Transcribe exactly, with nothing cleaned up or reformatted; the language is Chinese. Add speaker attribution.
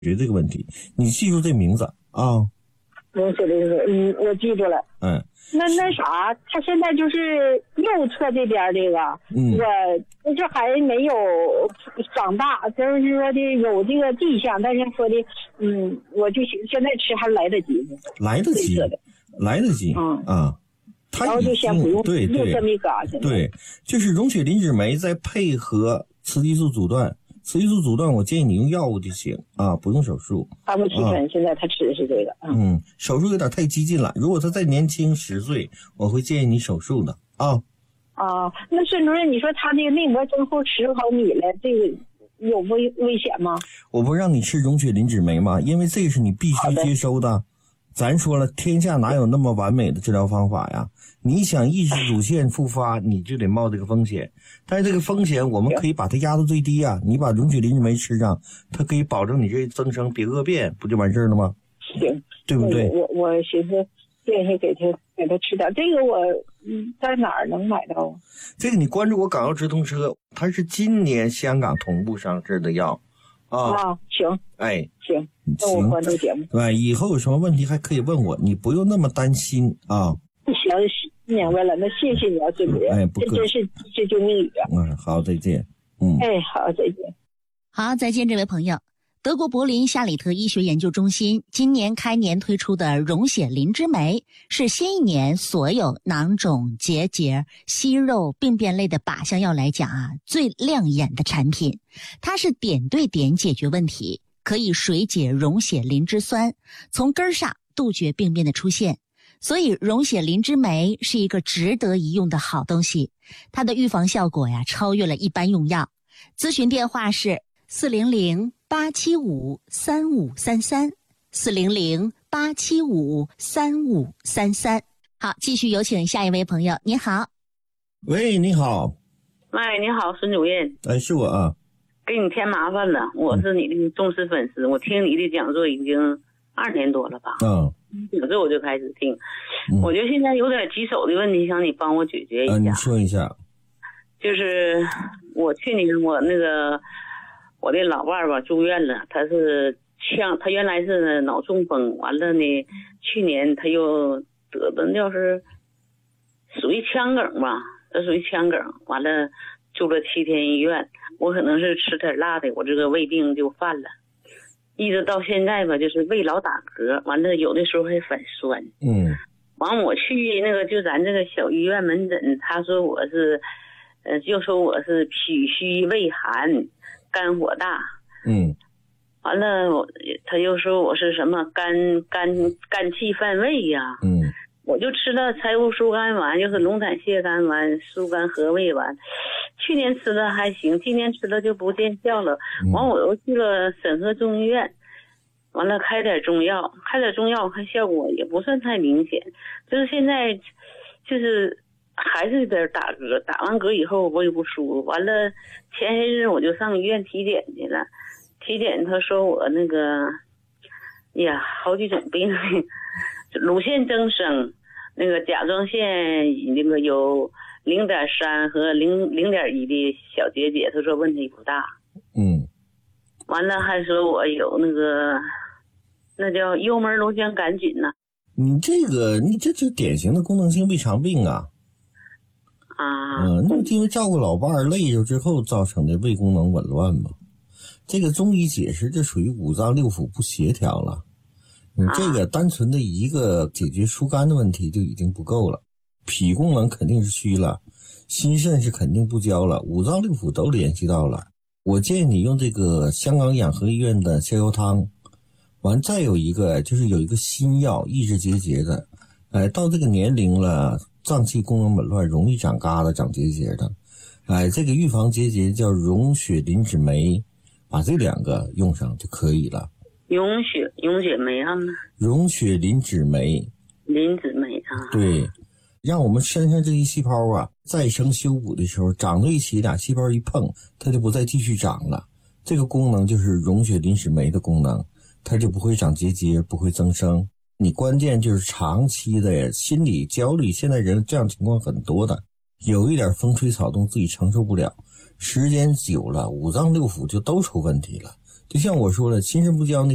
Speaker 1: 决这个问题。你记住这名字啊。
Speaker 2: 容血林，嗯，我记住了。
Speaker 1: 嗯。
Speaker 2: 那那啥，他现在就是右侧这边这个，
Speaker 1: 嗯，
Speaker 2: 我就是还没有长大，就是说的有这个迹象，但是说的，嗯，我就现在吃还来得及，
Speaker 1: 来得及，来得及，
Speaker 2: 嗯
Speaker 1: 啊，他
Speaker 2: 然后就先不用，
Speaker 1: 对对
Speaker 2: 这么一嘎，
Speaker 1: 对，就是溶血磷脂酶再配合雌激素阻断。雌激素阻断，我建议你用药物就行啊，不用手术。
Speaker 2: 他们提纯现在他吃的是这个，
Speaker 1: 嗯，手术有点太激进了。如果他再年轻十岁，我会建议你手术的啊。
Speaker 2: 啊，那孙主任，你说他这个内膜增厚十毫米了，这个有危危险吗？
Speaker 1: 我不让你吃溶血磷脂酶吗？因为这是你必须接收的。咱说了，天下哪有那么完美的治疗方法呀？你想抑制乳腺复发，你就得冒这个风险。但是这个风险我们可以把它压到最低啊！你把溶血磷脂酶吃上，它可以保证你这增生别恶变，不就完事儿了吗？
Speaker 2: 行，
Speaker 1: 对不对？
Speaker 2: 我我寻思建议给他给他吃点这个我，我嗯在哪儿能买到？
Speaker 1: 这个你关注我港药直通车，它是今年香港同步上市的药。啊,
Speaker 2: 啊，行，
Speaker 1: 哎，
Speaker 2: 行，那我关注节目。
Speaker 1: 对，以后有什么问题还可以问我，你不用那么担心啊。
Speaker 2: 行，明白了，那谢谢你啊，孙主任，
Speaker 1: 哎，不客气，
Speaker 2: 这真是这救命语啊。
Speaker 1: 嗯，好，再见。嗯，
Speaker 2: 哎，好，再见。
Speaker 3: 好，再见，这位朋友。德国柏林夏里特医学研究中心今年开年推出的溶血磷脂酶是新一年所有囊肿、结节、息肉、病变类的靶向药来讲啊最亮眼的产品。它是点对点解决问题，可以水解溶血磷脂酸，从根儿上杜绝病变的出现。所以溶血磷脂酶是一个值得一用的好东西，它的预防效果呀超越了一般用药。咨询电话是四零零八七五三五三三，四零零八七五三五三三。好，继续有请下一位朋友。你好。
Speaker 1: 喂，你好。
Speaker 4: 喂，你好，孙主任。
Speaker 1: 哎，是我啊。
Speaker 4: 给你添麻烦了，我是你的忠实粉丝，嗯、我听你的讲座已经二年多了吧？
Speaker 1: 嗯。
Speaker 4: 讲座我就开始听，
Speaker 1: 嗯、
Speaker 4: 我觉得现在有点棘手的问题，想你帮我解决一下。
Speaker 1: 啊、你说一下。
Speaker 4: 就是我去年我那个。我的老伴儿吧住院了，他是腔，他原来是脑中风，完了呢，去年他又得的要是属于腔梗吧，他属于腔梗，完了住了七天医院，我可能是吃点辣的，我这个胃病就犯了，一直到现在吧，就是胃老打嗝，完了有的时候还反酸。
Speaker 1: 嗯，
Speaker 4: 完我去那个就咱这个小医院门诊，他说我是，呃，就说我是脾虚胃寒。肝火大，
Speaker 1: 嗯，
Speaker 4: 完了，他又说我是什么肝肝肝气犯胃呀，
Speaker 1: 嗯，
Speaker 4: 我就吃了柴胡疏肝丸，就是龙胆泻肝丸、疏肝和胃丸，去年吃的还行，今年吃了就不见效了。完，我又去了沈河中医院，完了开点中药，开点中药，我看效果也不算太明显，就是现在就是。还是有点打嗝，打完嗝以后我也不舒服。完了，前些日我就上医院体检去了，体检他说我那个，呀，好几种病，乳腺增生，那个甲状腺那个有零点三和零零点一的小结节，他说问题不大。
Speaker 1: 嗯。
Speaker 4: 完了还说我有那个，那叫幽门螺旋杆菌呢。
Speaker 1: 你这个，你这就典型的功能性胃肠病啊。
Speaker 4: 啊，
Speaker 1: 嗯，那因为照顾老伴儿累着之后造成的胃功能紊乱嘛。这个中医解释，这属于五脏六腑不协调了。你这个单纯的一个解决疏肝的问题就已经不够了，脾功能肯定是虚了，心肾是肯定不交了，五脏六腑都联系到了。我建议你用这个香港养和医院的逍遥汤，完再有一个就是有一个新药抑制结节的，哎，到这个年龄了。脏器功能紊乱，容易长疙瘩、长结节的，哎，这个预防结节叫溶血磷脂酶，把这两个用上就可以了。
Speaker 4: 溶血溶血酶啊？
Speaker 1: 溶血磷脂酶。
Speaker 4: 磷脂酶啊？
Speaker 1: 对，让我们身上这些细胞啊，再生修补的时候，长在一起，俩细胞一碰，它就不再继续长了。这个功能就是溶血磷脂酶的功能，它就不会长结节，不会增生。你关键就是长期的心理焦虑，现在人这样情况很多的，有一点风吹草动自己承受不了，时间久了五脏六腑就都出问题了。就像我说了，心肾不交那